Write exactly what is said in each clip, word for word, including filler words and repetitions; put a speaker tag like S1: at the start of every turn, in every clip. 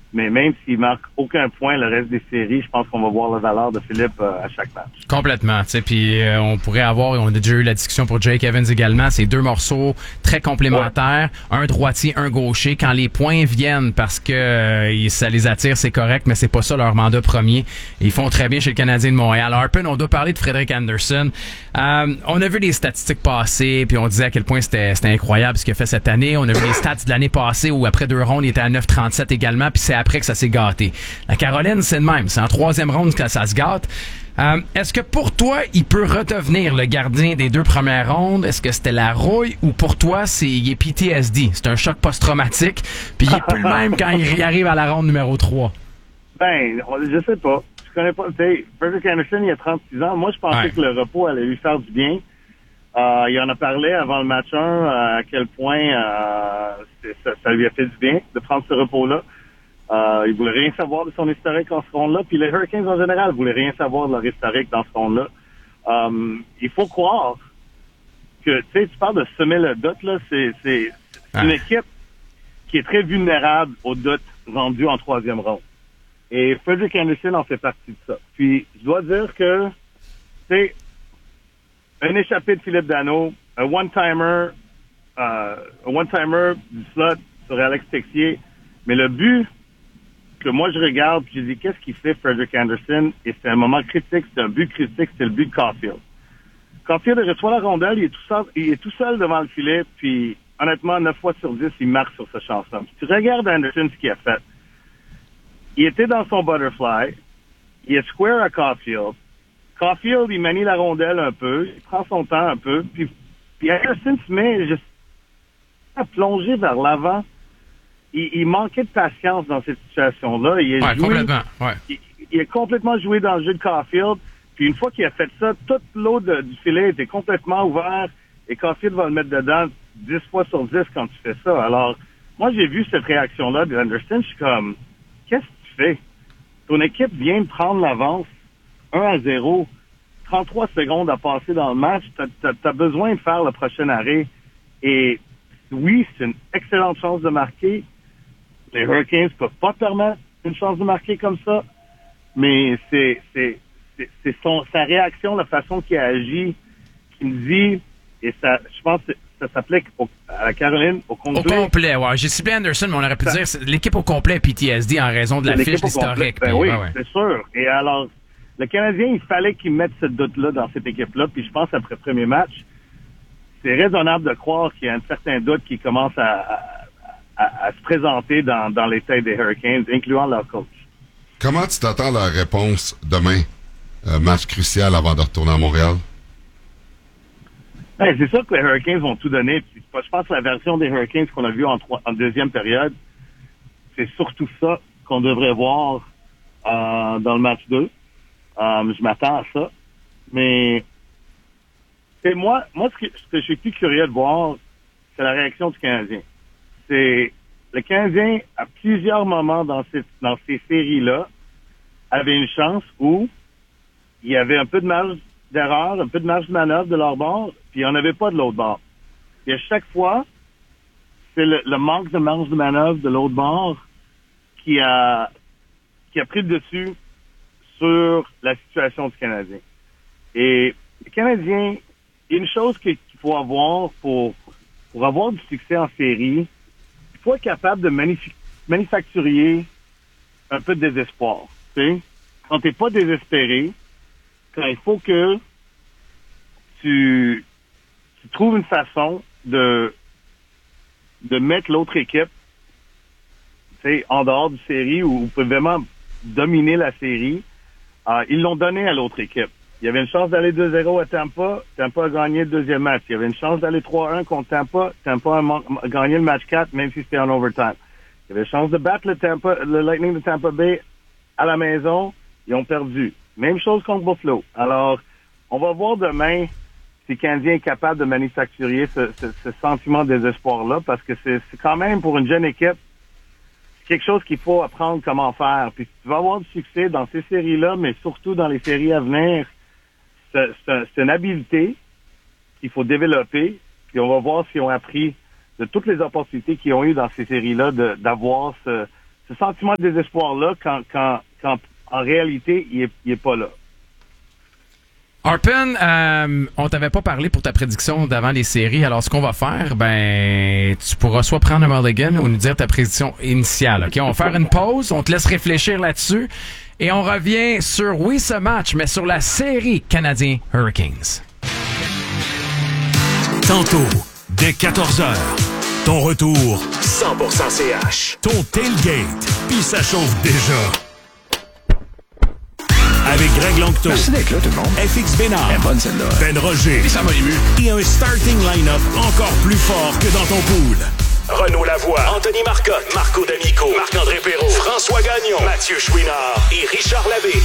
S1: Mais même s'il marque aucun point le reste des séries, je pense qu'on va voir la valeur de Philippe euh, à chaque match.
S2: Complètement. Tu sais, puis euh, on pourrait avoir, on a déjà eu la discussion pour Jake Evans également, c'est deux morceaux très complémentaires, ouais. Un droitier, un gaucher. Quand les points viennent parce que euh, ça les attire, c'est correct, mais c'est pas ça leur mandat premier. Et ils font très bien chez le Canadien de Montréal. Harpen, on doit parler de Frederik Andersen. Euh, on a vu les statistiques passer, puis on disait à quel point c'était, c'était incroyable ce qu'il a fait cette année. On a vu les stats de l'année passée où après deux rondes, il était à neuf trente-sept également, puis c'est après que ça s'est gâté. La Caroline, c'est le même. C'est en troisième ronde que ça se gâte. Euh, est-ce que pour toi, il peut redevenir le gardien des deux premières rondes? Est-ce que c'était la rouille ou pour toi, c'est il est P T S D? C'est un choc post-traumatique, puis il est plus le même quand il arrive à la ronde numéro trois.
S1: Ben, je sais pas. Je connais pas. Tu sais, Frederik Andersen, il a trente-six ans. Moi, je pensais ouais. que le repos allait lui faire du bien. Euh, il en a parlé avant le match un, euh, à quel point euh, ça, ça lui a fait du bien de prendre ce repos-là. Euh, il voulait rien savoir de son historique en ce ronde-là. Puis les Hurricanes, en général, voulaient rien savoir de leur historique dans ce ronde-là. Euh, il faut croire que, tu sais, tu parles de semer le doute, là, c'est, c'est, c'est ah. une équipe qui est très vulnérable au doute rendu en troisième ronde. Et Frederik Andersen en fait partie de ça. Puis, je dois dire que, tu sais, un échappé de Philippe Danault, un one-timer, euh, un one-timer du slot sur Alex Texier, mais le but que moi je regarde, puis je dis qu'est-ce qu'il fait Frederik Andersen, et c'est un moment critique, c'est un but critique, c'est le but de Caulfield. Caulfield il reçoit la rondelle, il est tout seul, il est tout seul devant le filet, puis honnêtement, neuf fois sur dix, il marque sur ce chance-là. Si tu regardes Andersen, ce qu'il a fait, il était dans son butterfly, il est square à Caulfield, Caulfield, il manie la rondelle un peu, il prend son temps un peu, puis, puis Andersen se met juste à plonger vers l'avant. Il, il manquait de patience dans cette situation-là. Il,
S2: ouais,
S1: joué,
S2: complètement, ouais.
S1: il, il a complètement joué dans le jeu de Caulfield. Puis une fois qu'il a fait ça, toute l'eau de, du filet était complètement ouverte et Caulfield va le mettre dedans dix fois sur dix quand tu fais ça. Alors, moi, j'ai vu cette réaction-là d'Anderson. Je suis comme, qu'est-ce que tu fais? Ton équipe vient de prendre l'avance un à zéro. trente-trois secondes à passer dans le match. T'as, t'as besoin de faire le prochain arrêt. Et oui, c'est une excellente chance de marquer. Les Hurricanes peuvent pas permettre une chance de marquer comme ça, mais c'est c'est c'est, c'est son sa réaction, la façon qu'il a agi, qui me dit, et ça, je pense que ça s'applique au, à la Caroline au complet.
S2: Au complet, ouais. J'ai ciblé Anderson, mais on aurait pu ça, dire c'est l'équipe au complet P T S D en raison de la fiche historique.
S1: Ben
S2: puis,
S1: oui,
S2: ouais, ouais.
S1: C'est sûr. Et alors, le Canadien, il fallait qu'il mette ce doute-là dans cette équipe-là, puis je pense après le premier match, c'est raisonnable de croire qu'il y a un certain doute qui commence à, à À, à se présenter dans, dans les têtes des Hurricanes, incluant leur coach.
S3: Comment tu t'attends à la réponse demain? Euh, match crucial avant de retourner à Montréal?
S1: Ben, c'est sûr que les Hurricanes vont tout donner. Puis, je pense que la version des Hurricanes qu'on a vue en, trois, en deuxième période, c'est surtout ça qu'on devrait voir euh, dans le match deux. Euh, je m'attends à ça. Mais c'est moi, moi ce que, ce que je suis plus curieux de voir, c'est la réaction du Canadien. C'est le Canadien, à plusieurs moments dans ces, dans ces séries-là, avait une chance où il y avait un peu de marge d'erreur, un peu de marge de manœuvre de leur bord, puis il n'y en avait pas de l'autre bord. Et à chaque fois, c'est le, le manque de marge de manœuvre de l'autre bord qui a, qui a pris le dessus sur la situation du Canadien. Et le Canadien, il y a une chose qu'il faut avoir pour, pour avoir du succès en série, il faut être capable de manif- manufacturier un peu de désespoir. T'sais? Quand t'es pas désespéré, quand il faut que tu, tu trouves une façon de, de mettre l'autre équipe en dehors du série où vous pouvez vraiment dominer la série, euh, ils l'ont donné à l'autre équipe. Il y avait une chance d'aller deux zéro à Tampa. Tampa a gagné le deuxième match. Il y avait une chance d'aller trois un contre Tampa. Tampa a, a gagné le match quatre, même si c'était en overtime. Il y avait une chance de battre le, Tampa, le Lightning de Tampa Bay à la maison. Ils ont perdu. Même chose contre Buffalo. Alors, on va voir demain si le Canadien est capable de manufacturer ce, ce, ce sentiment de désespoir-là, parce que c'est, c'est quand même, pour une jeune équipe, quelque chose qu'il faut apprendre comment faire. Puis tu vas avoir du succès dans ces séries-là, mais surtout dans les séries à venir, c'est, c'est, c'est une habileté qu'il faut développer. Puis on va voir s'ils ont appris de toutes les opportunités qu'ils ont eues dans ces séries-là de, d'avoir ce, ce sentiment de désespoir-là quand, quand, quand en réalité, il est, il est pas là.
S2: Arpin, euh, on t'avait pas parlé pour ta prédiction d'avant les séries. Alors, ce qu'on va faire, ben, tu pourras soit prendre un mulligan ou nous dire ta prédiction initiale. OK? On va faire une pause. On te laisse réfléchir là-dessus. Et on revient sur, oui, ce match, mais sur la série Canadiens Hurricanes.
S4: Tantôt, dès quatorze heures, ton retour cent pour cent C H. Ton tailgate, puis ça chauffe déjà. Avec Greg Longto.
S5: Merci d'être là, tout le monde.
S4: F X Bénard.
S5: Elle est bonne, celle-là.
S4: Ben Roger.
S5: Puis ça m'a ému.
S4: Et un starting line-up encore plus fort que dans ton pool. Renaud Lavoie, Anthony Marcotte, Marco D'Amico, Marc-André Perrault, François Gagnon, Mathieu Chouinard et Richard Labbé.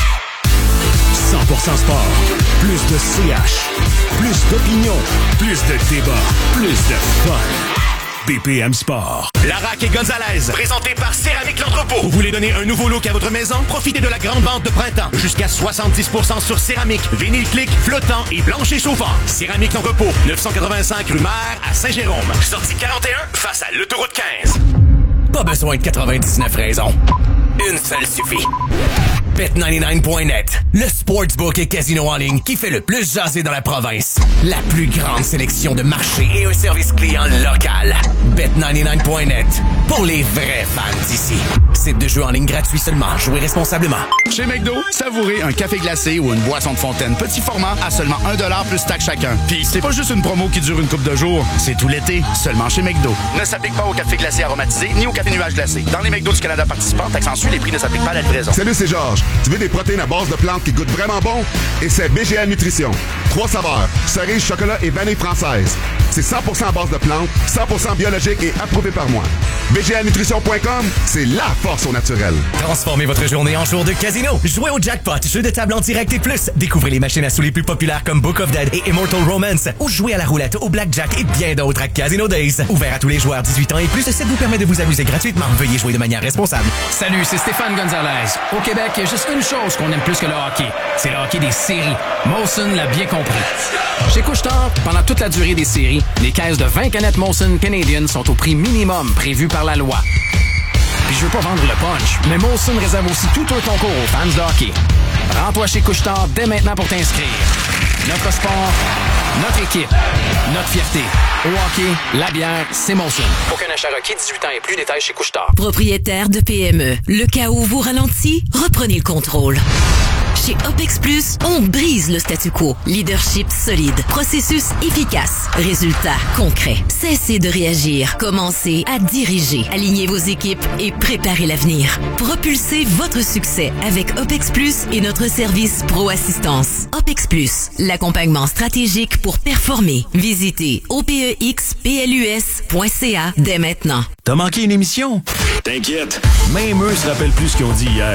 S4: cent pour cent sport. Plus de C H. Plus d'opinion. Plus de débat. Plus de fun. B P M Sport.
S6: Larac et Gonzalez, présenté par Céramique L'Entrepôt. Vous voulez donner un nouveau look à votre maison? Profitez de la grande vente de printemps. Jusqu'à soixante-dix pour cent sur céramique, vinyle clic, flottant et plancher chauffant. Céramique L'Entrepôt, neuf cent quatre-vingt-cinq rue Mère à Saint-Jérôme. Sortie quarante et un, face à l'autoroute quinze.
S7: Pas besoin de quatre-vingt-dix-neuf raisons. Une seule suffit. Bet quatre-vingt-dix-neuf point net, le sportsbook et casino en ligne qui fait le plus jaser dans la province. La plus grande sélection de marchés et un service client local. Bet quatre-vingt-dix-neuf point net, pour les vrais fans d'ici. Site de jeu en ligne gratuit seulement. Jouez responsablement.
S5: Chez McDo, savourez un café glacé ou une boisson de fontaine petit format à seulement un dollar plus taxe chacun. Puis c'est pas juste une promo qui dure une couple de jours, c'est tout l'été, seulement chez McDo. Ne s'applique pas au café glacé aromatisé ni au café nuage glacé. Dans les McDo du Canada participants, taxe en Suisse, les prix ne s'appliquent pas à la livraison.
S3: Salut, c'est Georges. Tu veux des protéines à base de plantes qui goûtent vraiment bon? Et c'est B G A Nutrition. Trois saveurs, cerise, chocolat et vanille française. C'est cent pour cent à base de plantes, cent pour cent biologique et approuvé par moi. B G A Nutrition point com, c'est la force au naturel.
S7: Transformez votre journée en jour de casino. Jouez au jackpot, jeu de table en direct et plus. Découvrez les machines à sous les plus populaires comme Book of Dead et Immortal Romance. Ou jouez à la roulette, au blackjack et bien d'autres à Casino Days. Ouvert à tous les joueurs dix-huit ans et plus, ça vous permet de vous amuser gratuitement. Veuillez jouer de manière responsable.
S2: Salut, c'est Stéphane Gonzalez. Au Québec, il y a juste une chose qu'on aime plus que le hockey. C'est le hockey des séries. Molson l'a bien compris. Chez Couche-Tard, pendant toute la durée des séries, les caisses de vingt canettes Molson Canadian sont au prix minimum prévu par la loi. Puis je veux pas vendre le punch, mais Molson réserve aussi tout un concours aux fans de hockey. Rends-toi chez Couche-Tard dès maintenant pour t'inscrire. Notre sport, notre équipe, notre fierté. Au hockey, la bière, c'est Molson. Aucun achat requis, dix-huit ans et plus, détails chez Couche-Tard.
S8: Propriétaire de P M E, le cas où vous ralentit, reprenez le contrôle. Chez OPEX Plus, on brise le statu quo. Leadership solide, processus efficace, résultats concrets. Cessez de réagir, commencez à diriger. Alignez vos équipes et préparez l'avenir. Propulsez votre succès avec OPEX Plus et notre service Pro Assistance. OPEX Plus, l'accompagnement stratégique pour performer. Visitez O P E X P L U S point C A dès maintenant.
S4: T'as manqué une émission? T'inquiète, même eux se rappellent plus ce qu'ils ont dit hier.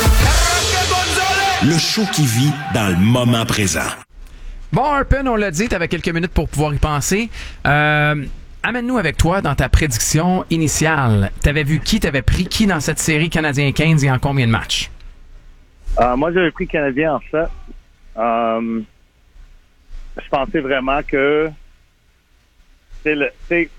S4: Le show qui vit dans le moment présent.
S2: Bon, Arpin, on l'a dit, t'avais quelques minutes pour pouvoir y penser. Euh, amène-nous avec toi dans ta prédiction initiale. T'avais vu qui, t'avais pris qui dans cette série Canadien-Canes et en combien de matchs?
S1: Euh, moi, j'avais pris Canadien, en fait. Euh, je pensais vraiment que c'est le... C'est,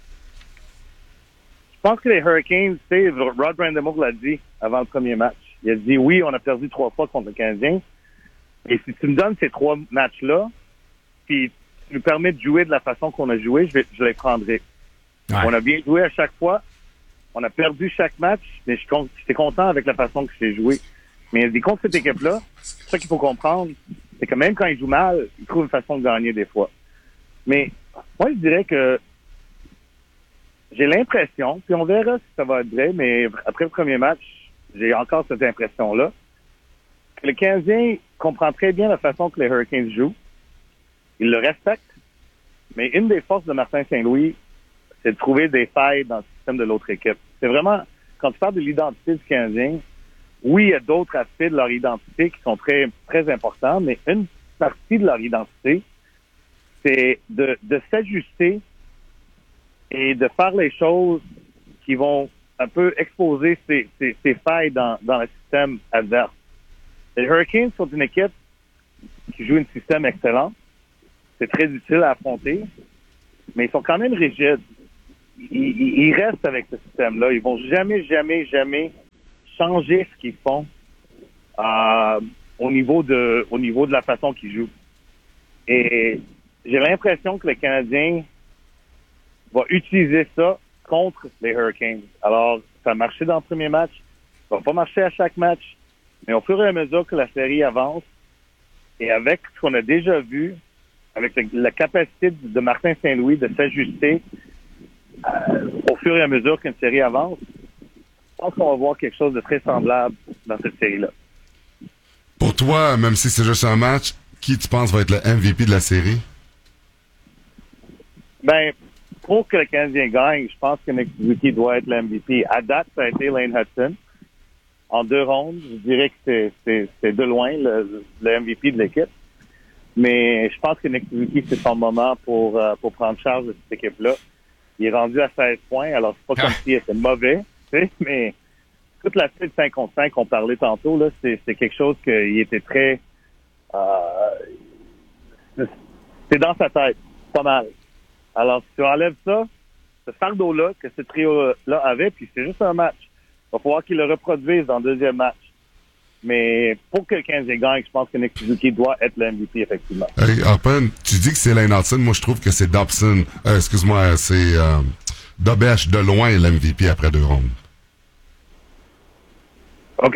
S1: je pense que les Hurricanes, tu sais, Rod Brind'Amour l'a dit avant le premier match. Il a dit, oui, on a perdu trois fois contre le Canadien. Et si tu me donnes ces trois matchs-là, puis tu nous permets de jouer de la façon qu'on a joué, je, vais, je les prendrai. Ouais. On a bien joué à chaque fois. On a perdu chaque match, mais je j'étais content avec la façon que j'ai joué. Mais contre cette équipe-là, c'est ça qu'il faut comprendre, c'est que même quand ils jouent mal, ils trouvent une façon de gagner des fois. Mais moi, je dirais que j'ai l'impression, puis on verra si ça va être vrai, mais après le premier match, j'ai encore cette impression-là, que le Canadien comprend très bien la façon que les Hurricanes jouent. Il le respecte, mais une des forces de Martin Saint-Louis, c'est de trouver des failles dans le système de l'autre équipe. C'est vraiment, quand tu parles de l'identité du Canadien, oui, il y a d'autres aspects de leur identité qui sont très, très importants, mais une partie de leur identité, c'est de, de s'ajuster et de faire les choses qui vont un peu exposer ces, ces, ces failles dans, dans le système adverse. Les Hurricanes sont une équipe qui joue un système excellent. C'est très utile à affronter, mais ils sont quand même rigides. ils, ils restent avec ce système-là. Ils vont jamais, jamais, jamais changer ce qu'ils font euh, au niveau de au niveau de la façon qu'ils jouent. Et j'ai l'impression que le Canadien va utiliser ça contre les Hurricanes. Alors, ça a marché dans le premier match, ça va pas marcher à chaque match, mais au fur et à mesure que la série avance, et avec ce qu'on a déjà vu, avec le, la capacité de Martin Saint-Louis de s'ajuster euh, au fur et à mesure qu'une série avance, je pense qu'on va voir quelque chose de très semblable dans cette série-là.
S3: Pour toi, même si c'est juste un match, qui tu penses va être le M V P de la série?
S1: Ben, pour que le Canadien gagne, je pense que Nick Suzuki doit être le M V P. À date, ça a été Lane Hudson. En deux rondes, je dirais que c'est, c'est, c'est de loin le, le M V P de l'équipe. Mais je pense que Nick Suzuki, c'est son moment pour, euh, pour prendre charge de cette équipe-là. Il est rendu à seize points, alors c'est pas comme s'il était mauvais, tu sais, mais toute la suite cinq contre cinq qu'on parlait tantôt, là, c'est, c'est quelque chose qu'il était très... Euh, c'est dans sa tête, pas mal. Alors, si tu enlèves ça, ce fardeau-là que ce trio-là avait, puis c'est juste un match. Il va falloir qu'il le reproduise dans le deuxième match. Mais pour que le Canadien gagne, je pense que Nick Suzuki doit être le M V P, effectivement.
S3: Hey, Harpen, tu dis que c'est Lane Hudson. Moi, je trouve que c'est Dobson. Euh, excuse-moi, c'est euh, Dobech de loin l'M V P après deux rondes.
S1: OK.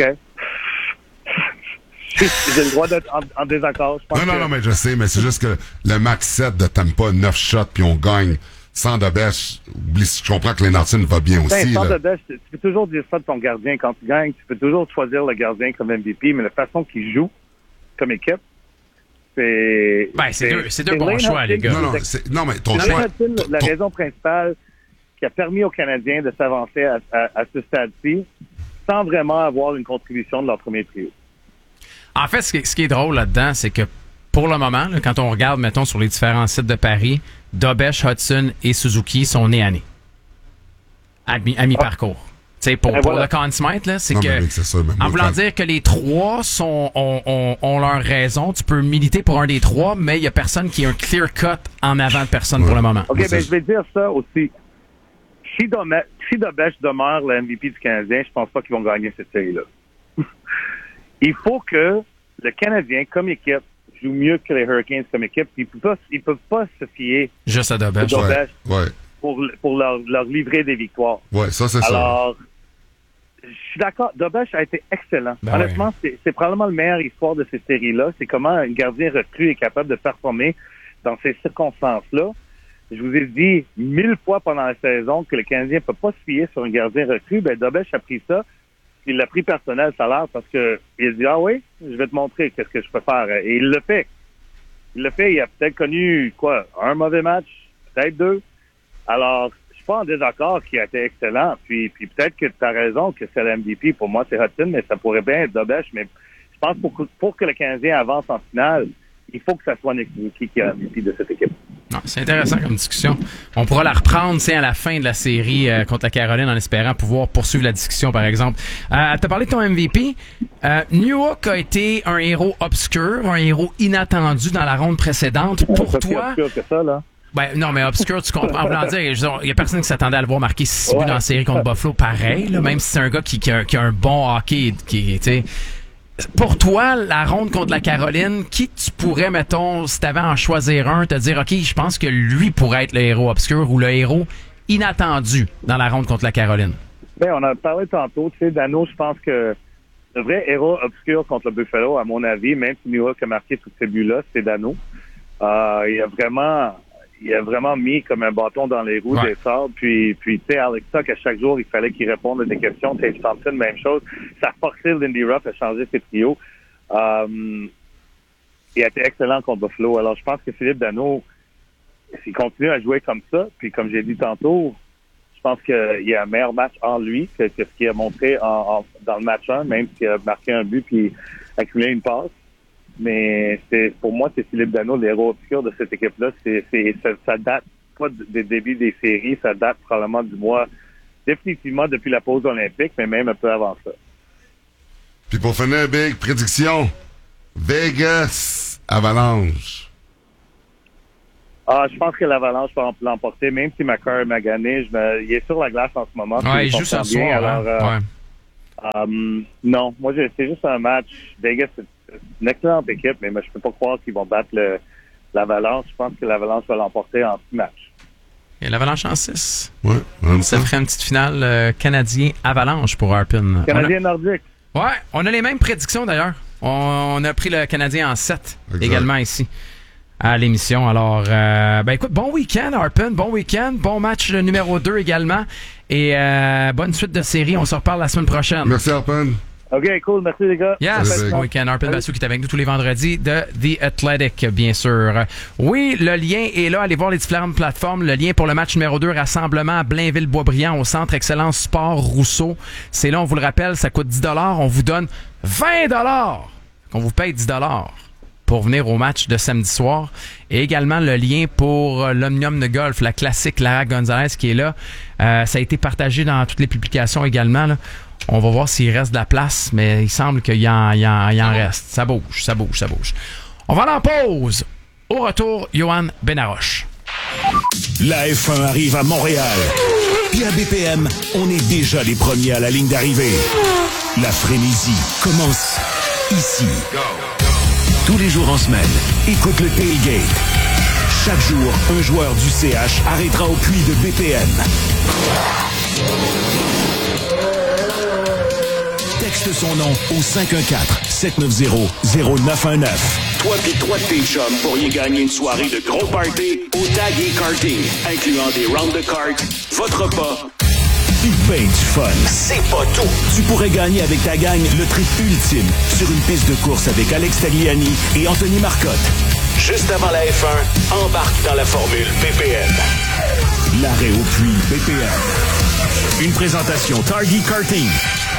S1: J'ai le droit d'être en, en désaccord. Je pense
S3: non, non,
S1: que...
S3: non, mais je sais, mais c'est juste que le max sept de Tampa, neuf shots, puis on gagne sans Dobech. Je comprends que Lane Hudson va bien aussi.
S1: Ben, sans
S3: là.
S1: Dobech, tu peux toujours dire ça de ton gardien quand tu gagnes. Tu peux toujours choisir le gardien comme M V P, mais la façon qu'il joue comme équipe, c'est...
S2: Ben, c'est, c'est deux, c'est deux bons
S1: Lane
S2: choix,
S1: Hudson,
S2: les gars.
S3: Non, non, c'est, non, mais ton
S1: Lane
S3: choix...
S1: Hudson,
S3: ton,
S1: la
S3: ton...
S1: raison principale qui a permis aux Canadiens de s'avancer à, à, à ce stade-ci sans vraiment avoir une contribution de leur premier trio.
S2: En fait, ce qui, ce qui est drôle là-dedans, c'est que pour le moment, là, quand on regarde, mettons, sur les différents sites de Paris, Dobech, Hudson et Suzuki sont nés à nez. À, mi, à mi-parcours. Ah. Tu sais, pour, pour voilà. Le Conn Smythe, là, c'est
S3: non,
S2: que,
S3: mais c'est ça,
S2: en voulant dire que les trois sont, ont, ont, ont leur raison, tu peux militer pour un des trois, mais il y a personne qui a un clear cut en avant de personne ouais. pour le moment.
S1: OK, ben, je vais dire ça aussi. Si Dobech, si Dobech demeure le M V P du Canadien, je pense pas qu'ils vont gagner cette série-là. Il faut que le Canadien, comme équipe, joue mieux que les Hurricanes comme équipe. Ils ne peuvent, peuvent pas se fier
S2: juste à Dobech
S3: ouais, ouais.
S1: pour, pour leur, leur livrer des victoires.
S3: Ouais, ça, c'est
S1: Alors, ça. Je suis d'accord. Dobech a été excellent. Ben Honnêtement, ouais. c'est, c'est probablement la meilleure histoire de ces séries-là. C'est comment un gardien recru est capable de performer dans ces circonstances-là. Je vous ai dit mille fois pendant la saison que le Canadien ne peut pas se fier sur un gardien recru. Ben, Dobech a pris ça. Il l'a pris personnel, ça a l'air, parce que il a dit, ah oui, je vais te montrer qu'est-ce que je peux faire. Et il le fait. Il le fait. Il a peut-être connu, quoi, un mauvais match, peut-être deux. Alors, je suis pas en désaccord qu'il a été excellent. Puis, puis peut-être que tu as raison que c'est le M V P. Pour moi, c'est Hudson, mais ça pourrait bien être Dobech. Mais je pense que pour, pour que le Canadien avance en finale, il faut que ça soit Nick Suzuki qui est M V P de cette équipe.
S2: Non, c'est intéressant comme discussion. On pourra la reprendre à la fin de la série euh, contre la Caroline en espérant pouvoir poursuivre la discussion, par exemple. Euh, t'as parlé de ton M V P. Euh, Newhook a été un héros obscur, un héros inattendu dans la ronde précédente. Pour
S1: c'est
S2: toi...
S1: C'est obscur que ça, là.
S2: Ben, non, mais obscur, tu comprends. En voulant dire, il y a personne qui s'attendait à le voir marquer six buts ouais. dans la série contre Buffalo, pareil, là, même si c'est un gars qui, qui, a, qui a un bon hockey, qui, tu sais... Pour toi, la ronde contre la Caroline, qui tu pourrais, mettons, si t'avais à en choisir un, te dire, OK, je pense que lui pourrait être le héros obscur ou le héros inattendu dans la ronde contre la Caroline?
S1: Ben, on a parlé tantôt, tu sais, Dano, je pense que le vrai héros obscur contre le Buffalo, à mon avis, même si Newhook a marqué tous ces buts-là, c'est Dano. Euh, il a vraiment... Il a vraiment mis comme un bâton dans les roues ouais. des sorts. Puis, puis tu sais, Alex Tuch, à chaque jour, il fallait qu'il réponde à des questions. Tage Thompson, même chose. Ça a forcé Lindy Ruff à changer ses trios. Um, il a été excellent contre Buffalo. Alors, je pense que Philippe Danault, s'il continue à jouer comme ça, puis comme j'ai dit tantôt, je pense qu'il y a un meilleur match en lui que, que ce qu'il a montré en, en, dans le match un, même s'il a marqué un but puis accumulé une passe. Mais c'est pour moi, c'est Philippe Danault, l'héros obscur de cette équipe-là. C'est, c'est, ça, ça date pas des débuts des séries, ça date probablement du mois, définitivement depuis la pause olympique, mais même un peu avant ça.
S3: Puis pour finir, Big, prédiction. Vegas, Avalanche.
S1: Ah, je pense que l'Avalanche va l'emporter, même si Makar m'a gagné. Je me... Il est sur la glace en ce moment.
S2: Ouais, il joue ce soir.
S1: Bien, alors, euh,
S2: ouais.
S1: um, non, moi, c'est juste un match. Vegas, c'est une excellente équipe, mais moi, je peux pas croire qu'ils vont battre le, l'Avalanche. Je pense que l'Avalanche va l'emporter en six matchs.
S2: Et l'Avalanche en six.
S3: Ouais.
S2: Ça ferait une petite finale euh, Canadien-Avalanche pour Harpin.
S1: Canadien-Nordique.
S2: Ouais, on a les mêmes prédictions d'ailleurs. On, on a pris le Canadien en sept également ici à l'émission. Alors, euh, ben écoute, bon week-end, Harpin, bon week-end, bon match numéro deux également. Et euh, bonne suite de série. On se reparle la semaine prochaine.
S3: Merci, Harpin.
S1: OK, cool. Merci, les gars.
S2: Yes. Bon week-end. Harpin Bassou qui est avec nous tous les vendredis de The Athletic, bien sûr. Oui, le lien est là. Allez voir les différentes plateformes. Le lien pour le match numéro deux, rassemblement à Blainville-Boisbriand au Centre Excellence Sport Rousseau. C'est là, on vous le rappelle, ça coûte dix dollars. On vous donne vingt dollars. On vous paye dix dollars pour venir au match de samedi soir. Et également le lien pour l'Omnium de golf, la classique Lara Gonzalez qui est là. Euh, ça a été partagé dans toutes les publications également, là. On va voir s'il reste de la place, mais il semble qu'il y en, il y en, il en reste. Ça bouge, ça bouge, ça bouge. On va aller en pause. Au retour, Johan Benaroche.
S4: La F un arrive à Montréal. Puis à B P M, on est déjà les premiers à la ligne d'arrivée. La frénésie commence ici. Tous les jours en semaine, écoute le tailgate. Chaque jour, un joueur du C H arrêtera au puits de B P M. Texte son nom au cinq un quatre, sept neuf zéro, zéro neuf un neuf. Toi pis trois de tes chums pourriez gagner une soirée de gros party au Tag et Karting, incluant des rounds de cartes, votre repas, du ben du fun. C'est pas tout! Tu pourrais gagner avec ta gang le trip ultime sur une piste de course avec Alex Tagliani et Anthony Marcotte. Juste avant la F un, embarque dans la formule B P M. L'arrêt au puits B P M. Une présentation Target Karting.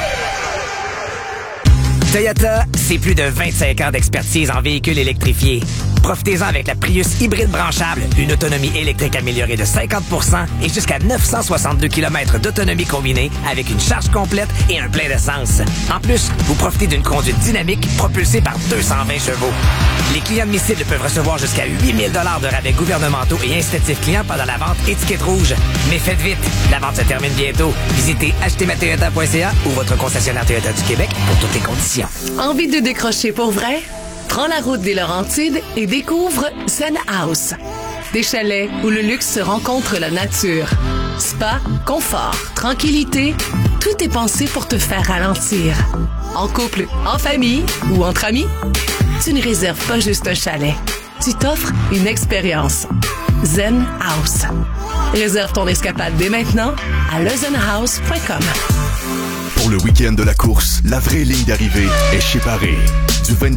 S9: Toyota, c'est plus de vingt-cinq ans d'expertise en véhicules électrifiés. Profitez-en avec la Prius hybride branchable, une autonomie électrique améliorée de cinquante pour cent et jusqu'à neuf cent soixante-deux kilomètres d'autonomie combinée avec une charge complète et un plein d'essence. En plus, vous profitez d'une conduite dynamique propulsée par deux cent vingt chevaux. Les clients admissibles peuvent recevoir jusqu'à huit mille dollars de rabais gouvernementaux et incitatifs clients pendant la vente étiquette rouge. Mais faites vite, la vente se termine bientôt. Visitez acheter ma toyota point c a ou votre concessionnaire Toyota du Québec pour toutes les conditions.
S10: Envie de décrocher pour vrai? Prends la route des Laurentides et découvre Zen House. Des chalets où le luxe se rencontre la nature. Spa, confort, tranquillité, tout est pensé pour te faire ralentir. En couple, en famille ou entre amis, tu ne réserves pas juste un chalet. Tu t'offres une expérience. Zen House. Réserve ton escapade dès maintenant à le zen house point com.
S11: Pour le week-end de la course, la vraie ligne d'arrivée est chez Paris. Du vingt-deux